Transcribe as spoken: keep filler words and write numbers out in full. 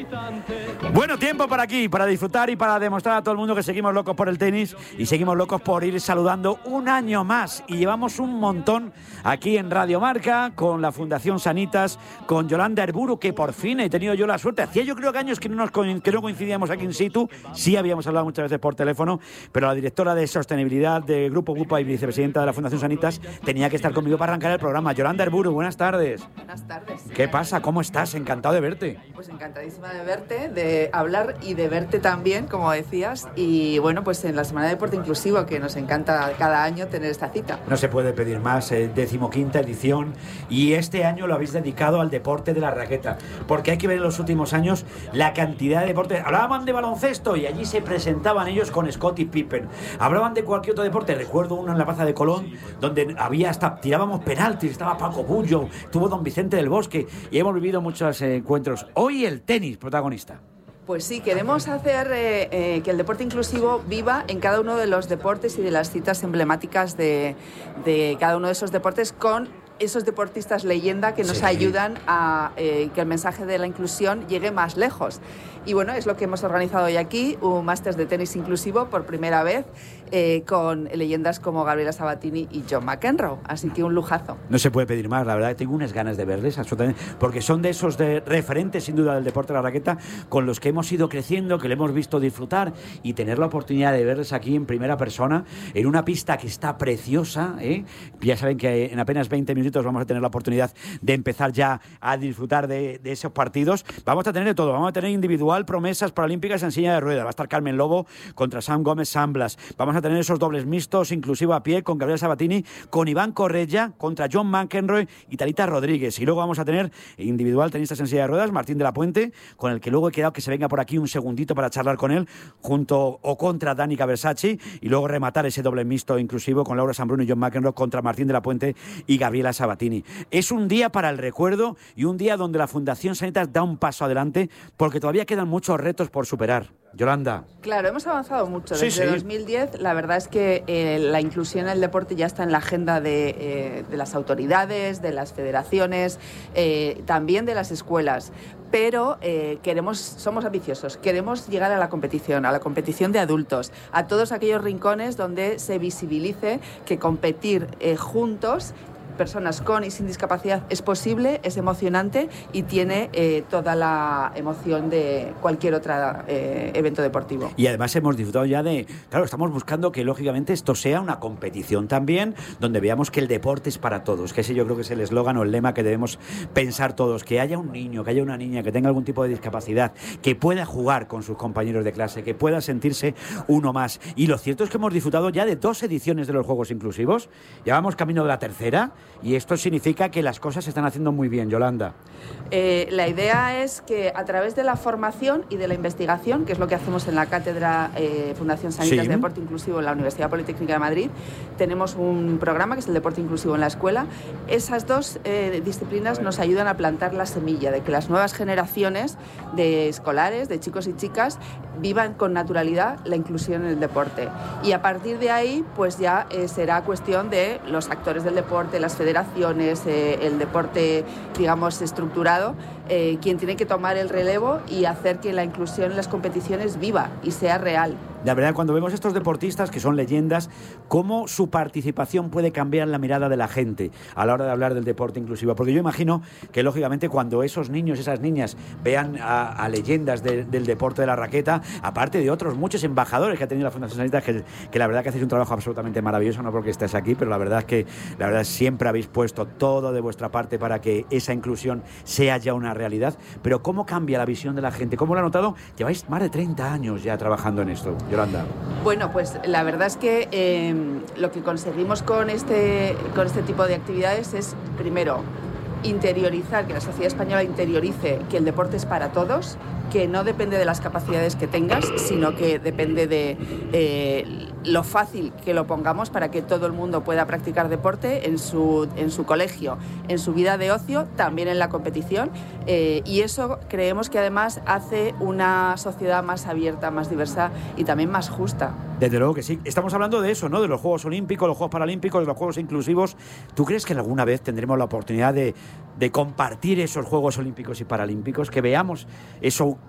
Bueno, tiempo para aquí, para disfrutar y para demostrar a todo el mundo que seguimos locos por el tenis y seguimos locos por ir saludando un año más. Y llevamos un montón aquí en Radio Marca, con la Fundación Sanitas, con Yolanda Herburu, que por fin he tenido yo la suerte. Hacía yo creo que años que no, nos, que no coincidíamos aquí in situ. Sí habíamos hablado muchas veces por teléfono, pero la directora de Sostenibilidad de Grupo Bupa y vicepresidenta de la Fundación Sanitas tenía que estar conmigo para arrancar el programa. Yolanda Herburu, buenas tardes. Buenas tardes. ¿Qué pasa? ¿Cómo estás? Encantado de verte. Pues encantadísima de verte, de hablar y de verte también, como decías. Y bueno, pues en la Semana de Deporte Inclusivo, que nos encanta cada año tener esta cita. No se puede pedir más, eh, decimoquinta edición. Y este año lo habéis dedicado al deporte de la raqueta. Porque hay que ver en los últimos años la cantidad de deportes. Hablaban de baloncesto y allí se presentaban ellos con Scottie Pippen. Hablaban de cualquier otro deporte. Recuerdo uno en la Plaza de Colón, donde había hasta tirábamos penaltis. Estaba Paco Bullo, estuvo Don Vicente del Bosque. Y hemos vivido muchos eh, encuentros. Hoy el tenis protagonista. Pues sí, queremos hacer eh, eh, que el deporte inclusivo viva en cada uno de los deportes y de las citas emblemáticas de, de cada uno de esos deportes, con esos deportistas leyenda que nos sí. ayudan a eh, que el mensaje de la inclusión llegue más lejos. Y bueno, es lo que hemos organizado hoy aquí, un máster de tenis inclusivo por primera vez, eh, con leyendas como Gabriela Sabatini y John McEnroe. Así que un lujazo. No se puede pedir más, la verdad, tengo unas ganas de verles, absolutamente, porque son de esos de referentes, sin duda, del deporte de la raqueta, con los que hemos ido creciendo, que le hemos visto disfrutar, y tener la oportunidad de verles aquí en primera persona, en una pista que está preciosa, ¿eh? Ya saben que en apenas veinte minutos vamos a tener la oportunidad de empezar ya a disfrutar de, de esos partidos. Vamos a tener de todo, vamos a tener individual, promesas paralímpicas en silla de ruedas. Va a estar Carmen Lobo contra Sam Gómez Samblas. Vamos a tener esos dobles mixtos, inclusive a pie, con Gabriela Sabatini, con Iván Correia contra John McEnroe y Talita Rodríguez. Y luego vamos a tener individual tenistas en silla de ruedas, Martín de la Puente, con el que luego he quedado que se venga por aquí un segundito para charlar con él, junto o contra Danica Versace, y luego rematar ese doble mixto inclusivo con Laura Sanbruno y John McEnroe contra Martín de la Puente y Gabriela Sabatini. Es un día para el recuerdo y un día donde la Fundación Sanitas da un paso adelante, porque todavía quedan muchos retos por superar. Yolanda. Claro, hemos avanzado mucho. Sí, Desde sí. dos mil diez, la verdad es que eh, la inclusión en el deporte ya está en la agenda de, eh, de las autoridades, de las federaciones, eh, también de las escuelas. Pero eh, queremos, somos ambiciosos, queremos llegar a la competición, a la competición de adultos, a todos aquellos rincones donde se visibilice que competir eh, juntos, personas con y sin discapacidad, es posible, es emocionante y tiene eh, toda la emoción de cualquier otro eh, evento deportivo. Y además hemos disfrutado ya de... Claro, estamos buscando que lógicamente esto sea una competición también, donde veamos que el deporte es para todos, que ese yo creo que es el eslogan o el lema que debemos pensar todos, que haya un niño, que haya una niña que tenga algún tipo de discapacidad, que pueda jugar con sus compañeros de clase, que pueda sentirse uno más. Y lo cierto es que hemos disfrutado ya de dos ediciones de los Juegos Inclusivos, ya vamos camino de la tercera, y esto significa que las cosas se están haciendo muy bien, Yolanda. Eh, la idea es que a través de la formación y de la investigación, que es lo que hacemos en la Cátedra eh, Fundación Sanitas sí. de Deporte Inclusivo en la Universidad Politécnica de Madrid, tenemos un programa que es el Deporte Inclusivo en la Escuela. Esas dos eh, disciplinas nos ayudan a plantar la semilla de que las nuevas generaciones de escolares, de chicos y chicas, vivan con naturalidad la inclusión en el deporte. Y a partir de ahí, pues ya eh, será cuestión de los actores del deporte, las federaciones, eh, el deporte, digamos, estructurado, eh, quien tiene que tomar el relevo y hacer que la inclusión en las competiciones viva y sea real. La verdad, cuando vemos estos deportistas que son leyendas, cómo su participación puede cambiar la mirada de la gente a la hora de hablar del deporte inclusivo. Porque yo imagino que, lógicamente, cuando esos niños, esas niñas vean a, a leyendas de, del deporte de la raqueta, aparte de otros muchos embajadores que ha tenido la Fundación Sanitas, que, que la verdad que hacéis un trabajo absolutamente maravilloso, no porque estés aquí, pero la verdad es que la verdad siempre habéis puesto todo de vuestra parte para que esa inclusión sea ya una realidad. Pero ¿cómo cambia la visión de la gente? ¿Cómo lo ha notado? Lleváis más de treinta años ya trabajando en esto, Yolanda. Bueno, pues la verdad es que eh, lo que conseguimos con este, con este tipo de actividades es, primero, interiorizar, que la sociedad española interiorice que el deporte es para todos, que no depende de las capacidades que tengas, sino que depende de eh, lo fácil que lo pongamos para que todo el mundo pueda practicar deporte en su, en su colegio, en su vida de ocio, también en la competición, eh, y eso creemos que además hace una sociedad más abierta, más diversa y también más justa. Desde luego que sí. Estamos hablando de eso, ¿no? De los Juegos Olímpicos, los Juegos Paralímpicos, los Juegos Inclusivos. ¿Tú crees que alguna vez tendremos la oportunidad de, de compartir esos Juegos Olímpicos y Paralímpicos? Que veamos eso